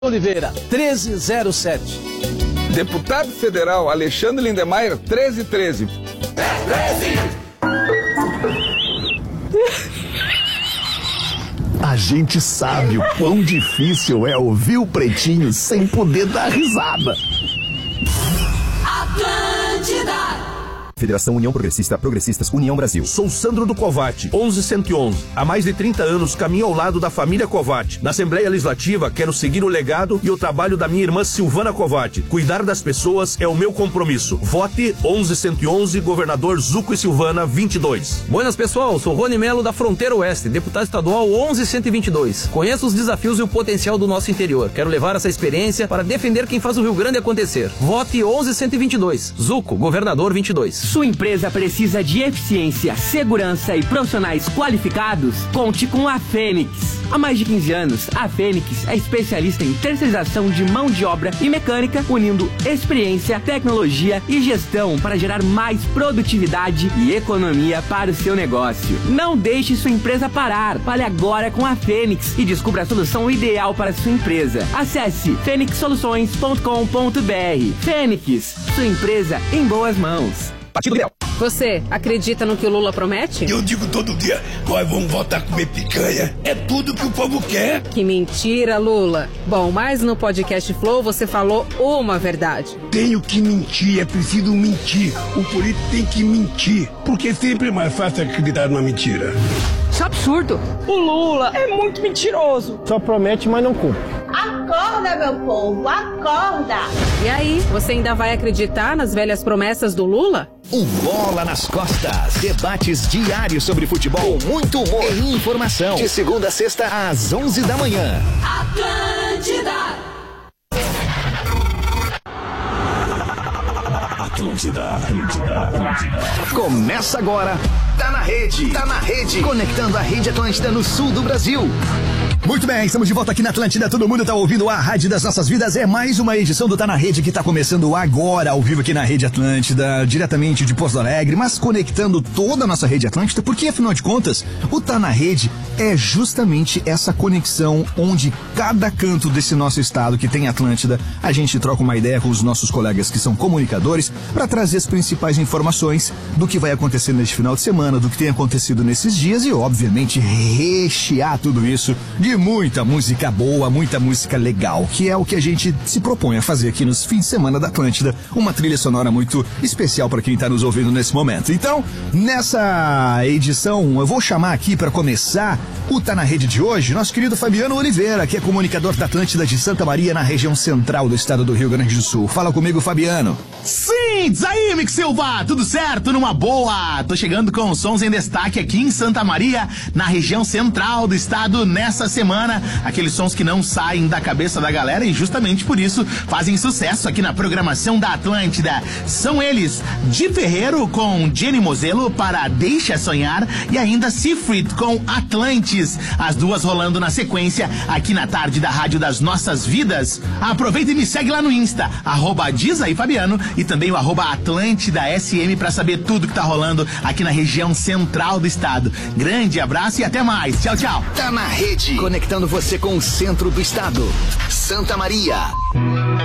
Oliveira, 1307. Deputado Federal Alexandre Lindemeyer, 1313. 13. A gente sabe o quão difícil é ouvir o Pretinho sem poder dar risada. Atlântida. Federação União Progressista, Progressistas, União Brasil. Sou Sandro do Covatti, 11111. Há mais de 30 anos caminho ao lado da família Covatti. Na Assembleia Legislativa, quero seguir o legado e o trabalho da minha irmã Silvana Covatti. Cuidar das pessoas é o meu compromisso. Vote 11111, governador Zuco e Silvana, 22. Buenas, pessoal. Sou Rony Melo da Fronteira Oeste, deputado estadual 11122. Conheço os desafios e o potencial do nosso interior. Quero levar essa experiência para defender quem faz o Rio Grande acontecer. Vote 11122. Zuco, governador 22. Sua empresa precisa de eficiência, segurança e profissionais qualificados? Conte com a Fênix. Há mais de 15 anos, a Fênix é especialista em terceirização de mão de obra e mecânica, unindo experiência, tecnologia e gestão para gerar mais produtividade e economia para o seu negócio. Não deixe sua empresa parar. Fale agora com a Fênix e descubra a solução ideal para a sua empresa. Acesse fenixsoluções.com.br. Fênix, sua empresa em boas mãos. Partido Liberal. Você acredita no que o Lula promete? Eu digo todo dia, nós vamos voltar a comer picanha. É tudo que o povo quer. Que mentira, Lula. Bom, mas no podcast Flow você falou uma verdade. Tenho que mentir, é preciso mentir. O político tem que mentir, porque sempre é mais fácil acreditar numa mentira. Isso é absurdo. O Lula é muito mentiroso. Só promete, mas não cumpre. Acorda, meu povo, acorda! E aí, você ainda vai acreditar nas velhas promessas do Lula? Um Bola nas Costas. Debates diários sobre futebol, muito humor e informação. De segunda a sexta, às 11 da manhã. Atlântida. Começa agora. Tá na rede. Tá na rede. Conectando a Rede Atlântida no sul do Brasil. Muito bem, estamos de volta aqui na Atlântida, todo mundo tá ouvindo a Rádio das Nossas Vidas, é mais uma edição do Tá na Rede que tá começando agora, ao vivo aqui na Rede Atlântida, diretamente de Porto Alegre, mas conectando toda a nossa Rede Atlântida, porque afinal de contas, o Tá na Rede é justamente essa conexão onde cada canto desse nosso estado que tem Atlântida, a gente troca uma ideia com os nossos colegas que são comunicadores para trazer as principais informações do que vai acontecer neste final de semana, do que tem acontecido nesses dias e, obviamente, rechear tudo isso de muita música boa, muita música legal, que é o que a gente se propõe a fazer aqui nos fins de semana da Atlântida, uma trilha sonora muito especial para quem está nos ouvindo nesse momento. Então, nessa edição, eu vou chamar aqui para começar o Tá na Rede de hoje, nosso querido Fabiano Oliveira, que é comunicador da Atlântida de Santa Maria, na região central do estado do Rio Grande do Sul. Fala comigo, Fabiano. Sim, diz aí, Mick Silva, tudo certo? Numa boa? Tô chegando com sons em destaque aqui em Santa Maria, na região central do estado, nessa semana. Aqueles sons que não saem da cabeça da galera e justamente por isso fazem sucesso aqui na programação da Atlântida. São eles, Di Ferreiro com Jenny Mozelo para Deixa Sonhar e ainda Seafried com Atlantis. As duas rolando na sequência aqui na tarde da Rádio das Nossas Vidas. Aproveita e me segue lá no Insta, @DizAíFabiano e também o @AtlântidaSM para saber tudo que tá rolando aqui na região central do estado. Grande abraço e até mais. Tchau, tchau. Tá na rede, conectando você com o centro do estado. Santa Maria.